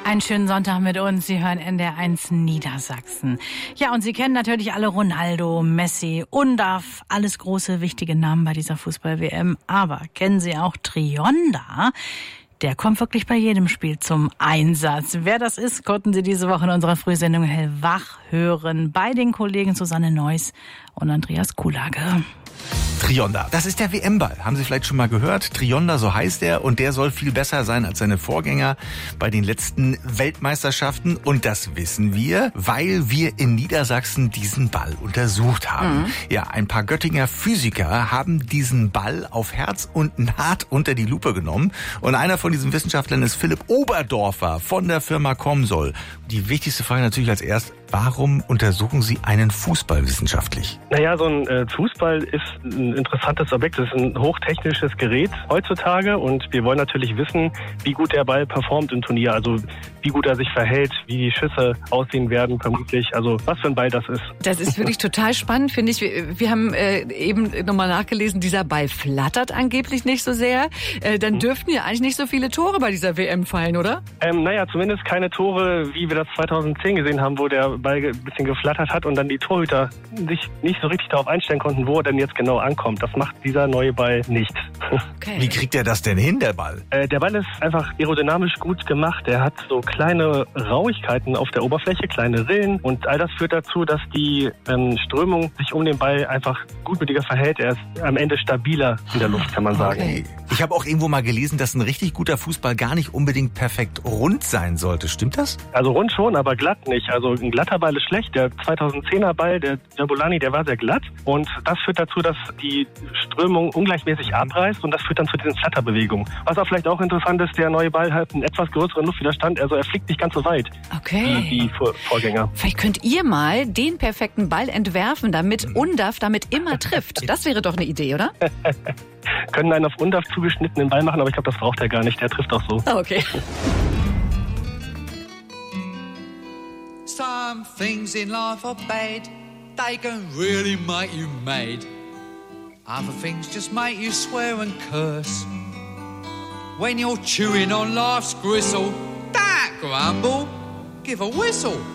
Einen schönen Sonntag mit uns. Sie hören NDR1 Niedersachsen. Ja, und Sie kennen natürlich alle Ronaldo, Messi, Undav, alles große, wichtige Namen bei dieser Fußball-WM. Aber kennen Sie auch Trionda? Der kommt wirklich bei jedem Spiel zum Einsatz. Wer das ist, konnten Sie diese Woche in unserer Frühsendung hellwach hören. Bei den Kollegen Susanne Neuss und Andreas Kulage. Trionda, das ist der WM-Ball. Haben Sie vielleicht schon mal gehört? Trionda, so heißt er. Und der soll viel besser sein als seine Vorgänger bei den letzten Weltmeisterschaften. Und das wissen wir, weil wir in Niedersachsen diesen Ball untersucht haben. Ja, ein paar Göttinger Physiker haben diesen Ball auf Herz und Naht unter die Lupe genommen. Und einer von diesen Wissenschaftlern ist Philipp Oberdorfer von der Firma Comsol. Die wichtigste Frage natürlich als erst: Warum untersuchen Sie einen Fußball wissenschaftlich? Naja, so ein Fußball ist ein interessantes Objekt. Es ist ein hochtechnisches Gerät heutzutage und wir wollen natürlich wissen, wie gut der Ball performt im Turnier. Also wie gut er sich verhält, wie die Schüsse aussehen werden vermutlich. Also was für ein Ball das ist. Das ist wirklich total spannend, finde ich. Wir haben eben nochmal nachgelesen, dieser Ball flattert angeblich nicht so sehr. Dann dürften ja eigentlich nicht so viele Tore bei dieser WM fallen, oder? Naja, zumindest keine Tore, wie wir das 2010 gesehen haben, wo der Ball ein bisschen geflattert hat und dann die Torhüter sich nicht so richtig darauf einstellen konnten, wo er denn jetzt genau ankommt. Das macht dieser neue Ball nicht. Okay. Wie kriegt er das denn hin, der Ball? Der Ball ist einfach aerodynamisch gut gemacht. Er hat so kleine Rauigkeiten auf der Oberfläche, kleine Rillen und all das führt dazu, dass die Strömung sich um den Ball einfach gutmütiger verhält. Er ist am Ende stabiler in der Luft, kann man sagen. Okay. Ich habe auch irgendwo mal gelesen, dass ein richtig guter Fußball gar nicht unbedingt perfekt rund sein sollte. Stimmt das? Also rund schon, aber glatt nicht. Also ein glatter Ball ist schlecht. Der 2010er Ball, der Jabulani, der war sehr glatt. Und das führt dazu, dass die Strömung ungleichmäßig abreißt und das führt dann zu diesen Flatterbewegungen. Was auch vielleicht auch interessant ist, der neue Ball hat einen etwas größeren Luftwiderstand. Also er fliegt nicht ganz so weit wie die Vorgänger. Vielleicht könnt ihr mal den perfekten Ball entwerfen, damit Undav damit immer trifft. Das wäre doch eine Idee, oder? Können einen auf Undav zugeschnittenen Ball machen, aber ich glaube, das braucht er gar nicht. Der trifft auch so. Okay. Some things in life are bad. They can really make you mad. Other things just make you swear and curse. When you're chewing on life's gristle, don't grumble, give a whistle.